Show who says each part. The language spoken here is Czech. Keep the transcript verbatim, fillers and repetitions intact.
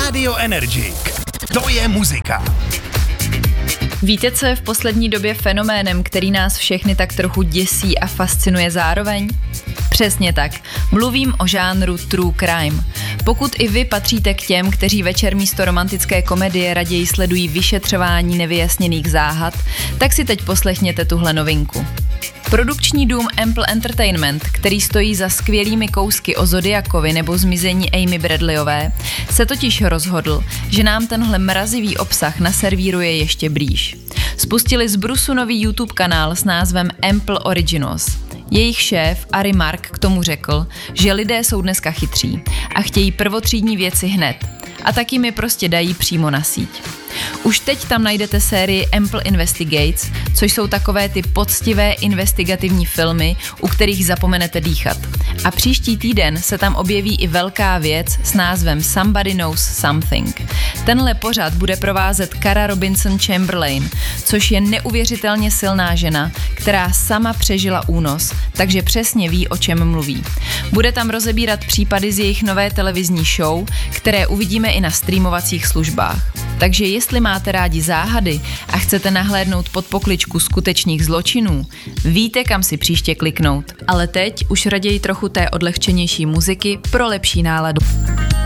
Speaker 1: Radio Energy. To je muzika.
Speaker 2: Víte, co je v poslední době fenoménem, který nás všechny tak trochu děsí a fascinuje zároveň? Přesně tak. Mluvím o žánru true crime. Pokud i vy patříte k těm, kteří večer místo romantické komedie raději sledují vyšetřování nevyjasněných záhad, tak si teď poslechněte tuhle novinku. Produkční dům Ample Entertainment, který stojí za skvělými kousky o Zodiakovi nebo zmizení Amy Bradleyové, se totiž rozhodl, že nám tenhle mrazivý obsah naservíruje ještě blíž. Spustili z brusu nový YouTube kanál s názvem Ample Originals. Jejich šéf Ari Mark k tomu řekl, že lidé jsou dneska chytří a chtějí prvotřídní věci hned a taky mi prostě dají přímo na síť. Už teď tam najdete sérii Ample Investigates, což jsou takové ty poctivé investigativní filmy, u kterých zapomenete dýchat. A příští týden se tam objeví i velká věc s názvem Somebody Knows Something. Tenhle pořad bude provázet Cara Robinson Chamberlain, což je neuvěřitelně silná žena, která sama přežila únos, takže přesně ví, o čem mluví. Bude tam rozebírat případy z jejich nové televizní show, které uvidíme i na streamovacích službách. Takže jestli máte rádi záhady a chcete nahlédnout pod pokličku skutečných zločinů, víte, kam si příště kliknout. Ale teď už raději trochu té odlehčenější muziky pro lepší náladu.